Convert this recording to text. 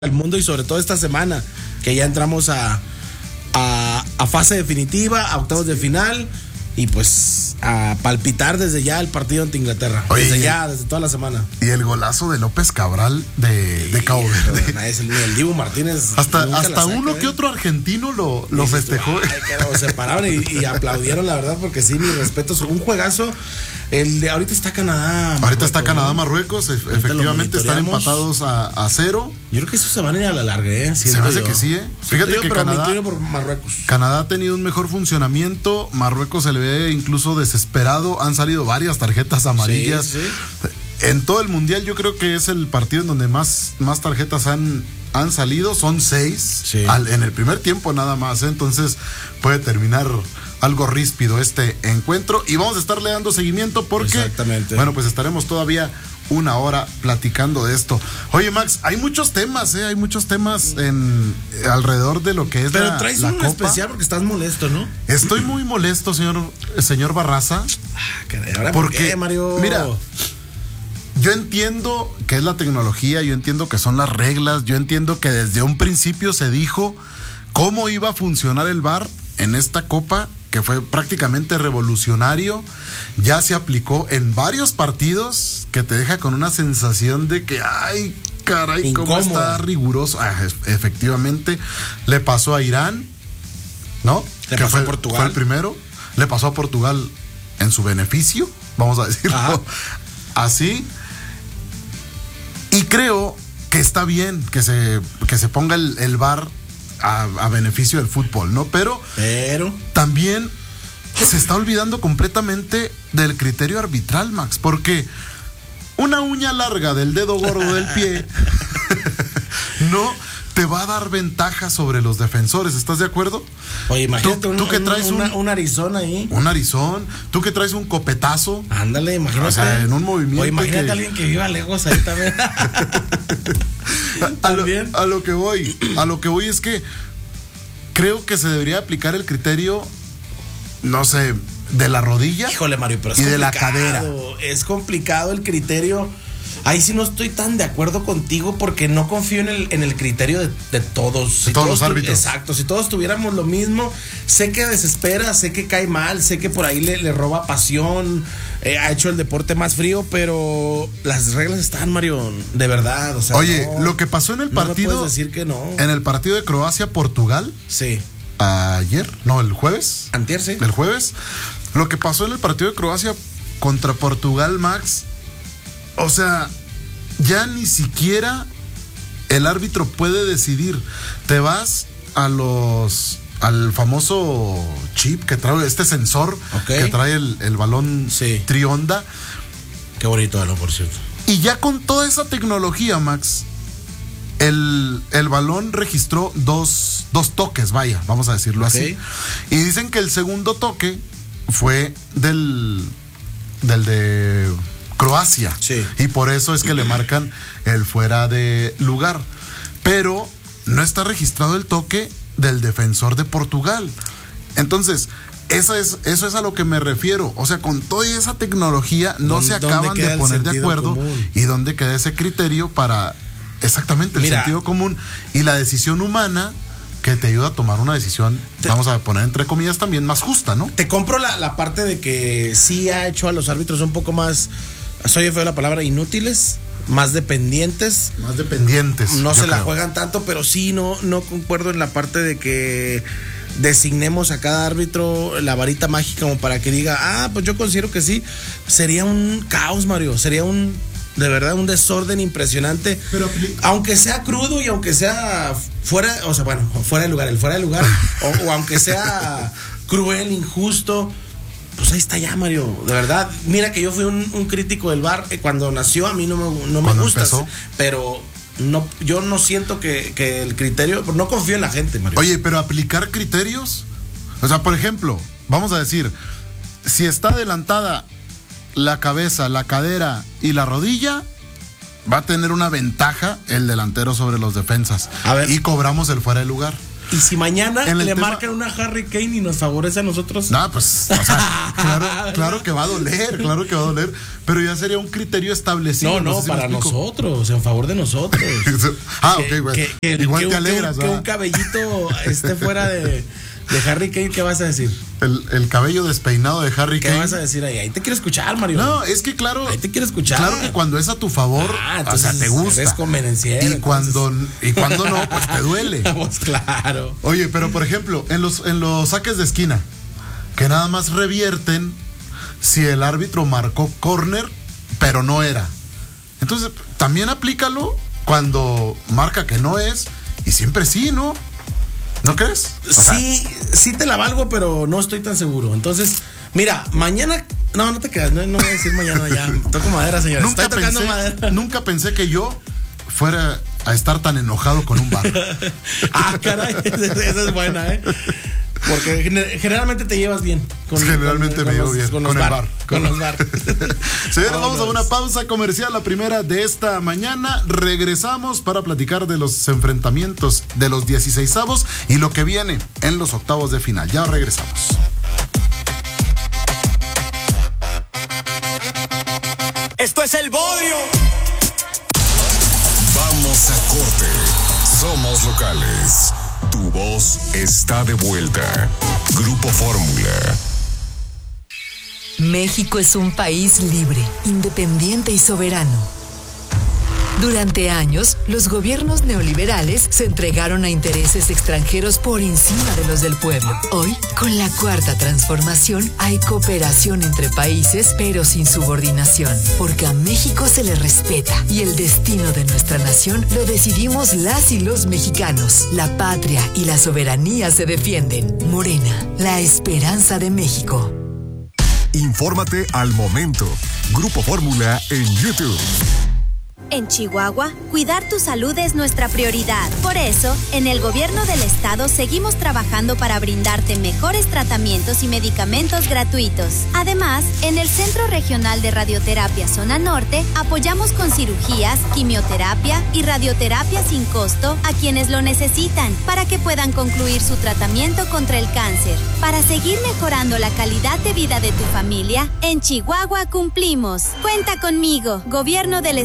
el mundo y sobre todo esta semana que ya entramos a fase definitiva, a octavos de final y pues a palpitar desde ya el partido ante Inglaterra. Oye, desde toda la semana. Y el golazo de López Cabral de Cabo Verde. El Dibu Martínez. Hasta uno que otro argentino lo festejó. Se pararon y aplaudieron, la verdad, porque sí, mi respeto. Un juegazo. Ahorita está Canadá. Ahorita está Canadá, Marruecos. Efectivamente están empatados a 0. Yo creo que eso se van a ir a la larga, Se me hace que sí, Fíjate que Canadá ha tenido un mejor funcionamiento. Marruecos se le ve incluso desesperado. Han salido varias tarjetas amarillas. Sí. En todo el mundial yo creo que es el partido en donde más tarjetas han salido. Son 6 en el primer tiempo nada más. Entonces puede terminar algo ríspido este encuentro y vamos a estarle dando seguimiento porque, bueno, pues estaremos todavía una hora platicando de esto. Oye, Max, hay muchos temas, alrededor de lo que es Pero traes la uno Copa. Especial porque estás molesto, ¿no? Estoy muy molesto, señor Barraza. ¿Por qué, Mario? Mira, yo entiendo que es la tecnología, yo entiendo que son las reglas, yo entiendo que desde un principio se dijo cómo iba a funcionar el VAR en esta Copa, que fue prácticamente revolucionario. Ya se aplicó en varios partidos, que te deja con una sensación de que, ay, caray, incómodo. cómo está riguroso. Efectivamente, le pasó a Irán, ¿no? Le pasó a Portugal. Fue el primero. Le pasó a Portugal en su beneficio, vamos a decirlo así. Y creo que está bien que se ponga el VAR a beneficio del fútbol, ¿no? Pero también se está olvidando completamente del criterio arbitral, Max, porque una uña larga del dedo gordo del pie no te va a dar ventaja sobre los defensores, ¿estás de acuerdo? Oye, imagínate tú que traes un arizón ahí. Un arizón, tú que traes un copetazo. Ándale, imagínate. O sea, en un movimiento. Oye, imagínate a alguien que viva lejos ahí también. A lo que voy es que creo que se debería aplicar el criterio, no sé, de la rodilla. Híjole, Mario, pero es y complicado. De la cadera. Es complicado el criterio. Ahí sí no estoy tan de acuerdo contigo porque no confío en el criterio de todos. De todos los árbitros. Exacto, si todos tuviéramos lo mismo, sé que desespera, sé que cae mal, sé que por ahí le roba pasión, ha hecho el deporte más frío, pero las reglas están, Mario, de verdad. O sea, oye, lo que pasó en el partido. No puedes decir que no. En el partido de Croacia-Portugal. Sí. El jueves. Antier, sí. El jueves. Lo que pasó en el partido de Croacia contra Portugal, Max. O sea, ya ni siquiera el árbitro puede decidir. Te vas al famoso chip que trae este sensor que trae el balón trionda. Qué bonito balón, por cierto. Y ya con toda esa tecnología, Max, el balón registró dos toques, vamos a decirlo así. Y dicen que el segundo toque fue del de Croacia. Sí. Y por eso es que le marcan el fuera de lugar. Pero no está registrado el toque del defensor de Portugal. Entonces, eso es a lo que me refiero. O sea, con toda esa tecnología no se acaban de poner de acuerdo. ¿Y dónde queda ese criterio para exactamente el sentido común y la decisión humana que te ayuda a tomar una decisión, vamos a poner entre comillas, también más justa, ¿no? Te compro la parte de que sí ha hecho a los árbitros un poco más, soy feo la palabra, inútiles, más dependientes. No se la juegan tanto, pero sí no concuerdo en la parte de que designemos a cada árbitro la varita mágica como para que diga, pues yo considero que sí. Sería un caos, Mario, sería de verdad un desorden impresionante. Pero aunque sea crudo y aunque sea fuera de lugar o aunque sea cruel, injusto, pues ahí está ya, Mario, de verdad. Mira que yo fui un crítico del VAR cuando nació, a mí no me gusta, pero yo no siento que el criterio, no confío en la gente, Mario. Oye, pero aplicar criterios, o sea, por ejemplo, vamos a decir, si está adelantada la cabeza, la cadera y la rodilla, va a tener una ventaja el delantero sobre los defensas. A ver. Y cobramos el fuera de lugar. ¿Y si mañana le marcan una Harry Kane y nos favorece a nosotros? No, pues, o sea, claro que va a doler, pero ya sería un criterio establecido. No, para nosotros, en favor de nosotros. Ok, güey. Igual te alegras, que un cabellito esté fuera de Harry Kane, ¿qué vas a decir? El cabello despeinado de Harry Kane. ¿Qué vas a decir ahí? Ahí te quiero escuchar, Mario. No, es que claro. Ahí te quiero escuchar. Claro que cuando es a tu favor, o sea, te gusta. Eres convenenciero. Y cuando no, pues te duele. Pues claro. Oye, pero por ejemplo, en los saques de esquina, que nada más revierten si el árbitro marcó córner, pero no era. Entonces, también aplícalo cuando marca que no es, y siempre sí, ¿no? ¿No crees? Sí te la valgo, pero no estoy tan seguro. Entonces, mira, mañana... No te quedas, no voy a decir mañana ya. Toco madera, señor. Estoy tocando madera. Nunca pensé que yo fuera a estar tan enojado con un bar. Caray, esa es buena, ¿eh? Porque generalmente te llevas bien. Generalmente me llevo bien con el bar. Con los bar. Señores, vamos a una pausa comercial, la primera de esta mañana. Regresamos para platicar de los enfrentamientos de los 16avos y lo que viene en los octavos de final. Ya regresamos. Esto es el Bodrio. Vamos a corte. Somos locales. Tu voz está de vuelta. Grupo Fórmula. México es un país libre, independiente y soberano. Durante años, los gobiernos neoliberales se entregaron a intereses extranjeros por encima de los del pueblo. Hoy, con la Cuarta Transformación, hay cooperación entre países, pero sin subordinación, porque a México se le respeta y el destino de nuestra nación lo decidimos las y los mexicanos. La patria y la soberanía se defienden. Morena, la esperanza de México. Infórmate al momento. Grupo Fórmula en YouTube. En Chihuahua, cuidar tu salud es nuestra prioridad. Por eso, en el gobierno del estado seguimos trabajando para brindarte mejores tratamientos y medicamentos gratuitos. Además, en el Centro Regional de Radioterapia Zona Norte, apoyamos con cirugías, quimioterapia y radioterapia sin costo a quienes lo necesitan para que puedan concluir su tratamiento contra el cáncer. Para seguir mejorando la calidad de vida de tu familia, en Chihuahua cumplimos. Cuenta conmigo, Gobierno del